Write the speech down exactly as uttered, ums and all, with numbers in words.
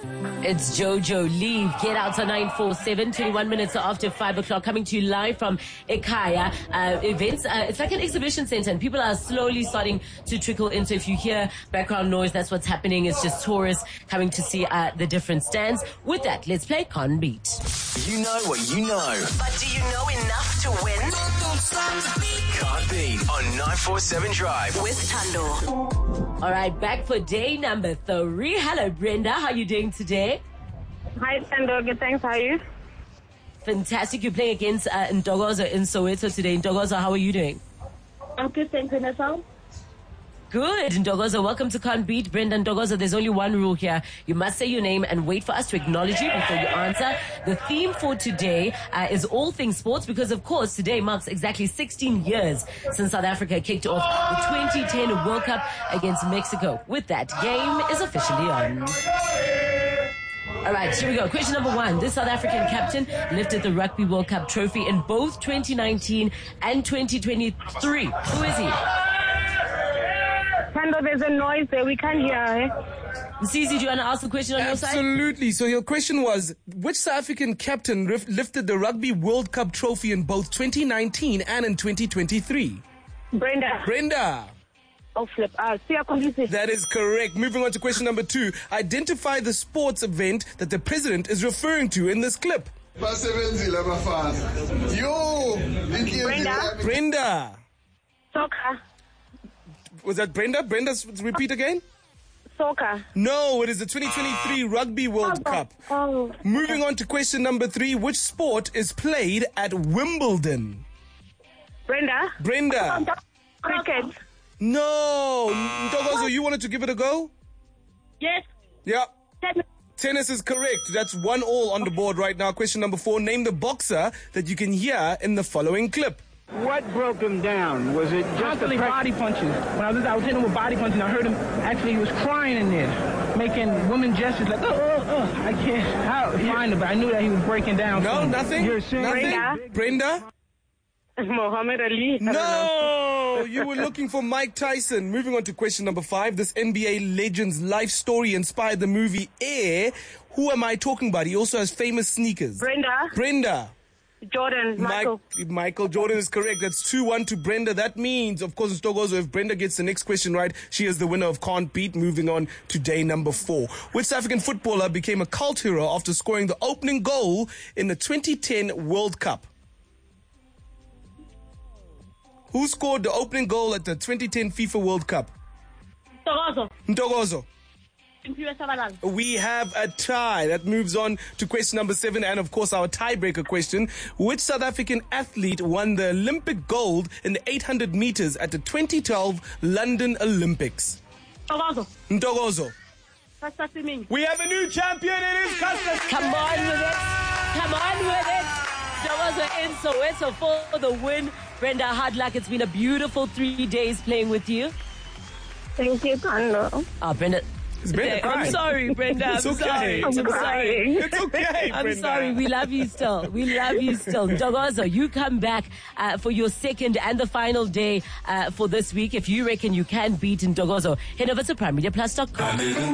It's Jojo Leave. Get out to nine four seven, twenty-one minutes after five o'clock. Coming to you live from Ekaya uh, events. Uh, it's like an exhibition center, and people are slowly starting to trickle in. So if you hear background noise, that's what's happening. It's just tourists coming to see uh, the different stands. With that, let's play Can't Beat. You know what you know. But do you know enough to win? Can't Beat on nine four seven Drive. With Tando. All right, back for day number three. Hello, Brenda. How are you doing today? Hi, Tando. Good, thanks. How are you? Fantastic. You're playing against uh, Ntokozo in Soweto today. Ntokozo, how are you doing? I'm good, thanks. And yourself? Good. Ntokozo, welcome to Can't Beat. Brenda, Ntokozo, there's only one rule here. You must say your name and wait for us to acknowledge you before you answer. The theme for today uh, is all things sports because, of course, today marks exactly sixteen years since South Africa kicked off the twenty ten World Cup against Mexico. With that, game is officially on. All right, here we go. Question number one. This South African captain lifted the Rugby World Cup trophy in both twenty nineteen and twenty twenty-three. Who is he? Tando, there's a noise there. We can't hear. Eh? Cece, do you want to ask the question on your side? Absolutely. So your question was, which South African captain rif- lifted the Rugby World Cup trophy in both twenty nineteen and in twenty twenty-three? Brenda. Brenda. Oh, flip. Ah, see, I completely. That is correct. Moving on to question number two. Identify the sports event that the president is referring to in this clip. Brenda. Brenda. Soccer. Was that Brenda? Brenda, repeat again? Soccer. No, it is the twenty twenty-three Rugby World Cup. Oh. Moving on to question number three. Which sport is played at Wimbledon? Brenda. Brenda. Cricket. No. Ntokozo, you wanted to give it a go? Yes. Yeah. Tennis. Tennis is correct. That's one all on the board right now. Question number four. Name the boxer that you can hear in the following clip. What broke him down? Was it just Constantly the pre- body punches. When I was, I was hitting him with body punching. I heard him, actually, he was crying in there, making woman gestures like, oh, oh, oh, I can't how, find him, but I knew that he was breaking down. No, soon. nothing? You're saying- Nothing? Brenda? Muhammad Ali. I don't know. No! You were looking for Mike Tyson. Moving on to question number five. This N B A legend's life story inspired the movie Air. Who am I talking about? He also has famous sneakers. Brenda. Brenda. Jordan. Michael. Mike, Michael Jordan is correct. That's two one to Brenda. That means, of course, Ntokozo, if Brenda gets the next question right, she is the winner of Can't Beat. Moving on to day number four. Which South African footballer became a cult hero after scoring the opening goal in the twenty ten World Cup? Who scored the opening goal at the twenty ten FIFA World Cup? Ntokozo. Ntokozo. Simphiwe Shabalala. We have a tie. That moves on to question number seven and, of course, our tiebreaker question. Which South African athlete won the Olympic gold in the eight hundred meters at the twenty twelve London Olympics? Ntokozo. Ntokozo. Caster Semenya. We have a new champion. It is Caster Semenya. Come on with it. Come on with it. Ntokozo in Soweto for the win. Brenda, hard luck. It's been a beautiful three days playing with you. Thank you, Tando. Oh, Brenda. It's Brenda I'm crying. sorry, Brenda. It's I'm okay. sorry. It's I'm okay. sorry. It's okay, I'm Brenda. sorry. We love you still. We love you still. Ntokozo, you come back uh, for your second and the final day uh, for this week. If you reckon you can beat Ntokozo, head over to prime media plus dot com.